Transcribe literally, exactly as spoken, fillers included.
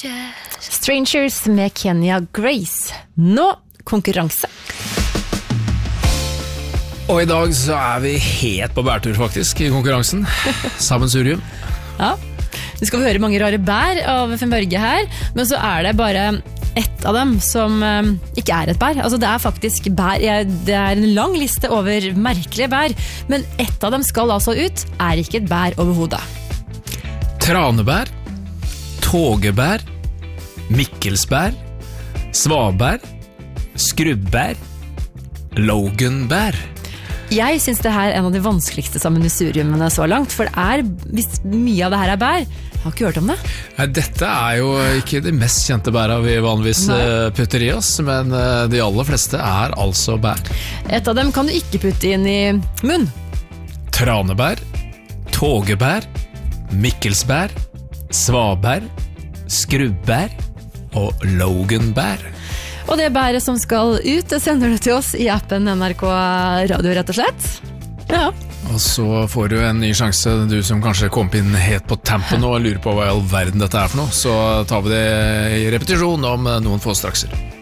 Strangers med Kenya Grace. Nå konkurranse. Og i dag så er vi helt på bærtur faktisk i konkurransen. Sammensurium. Ja, du skal få høre mange rare bær av Finn Børge her, men så er det bare ett av dem som um, ikke er et bær. Altså det er faktisk bær, jeg, det er en lang liste over merkelige bær, men ett av dem skal altså ut, er ikke et bær overhodet. Tranebær, tågebær, mikkelsbær, svabær, skrubbær, loganbær. Jeg synes det her er en av de vanskeligste sammensuriumene så langt, for det er, hvis mye av det her er bær, jeg har ikke hørt om det. Nei, dette er jo ikke de mest kjente bæra vi vanligvis Nei. putter i oss, men de aller fleste er altså bær. Et av dem kan du ikke putte inn i munn. Tranebær, tågebær, mikkelsbær, svabær, skrubbær og loganbær. Og det bæret som skal ut, det sender du til oss i appen N R K Radio, rett og slett. Ja. Og så får du en ny sjanse, du som kanskje kom inn helt på tampen og lurer på hva i all verden dette er for noe. Så tar vi det i repetisjon om noen få strakser.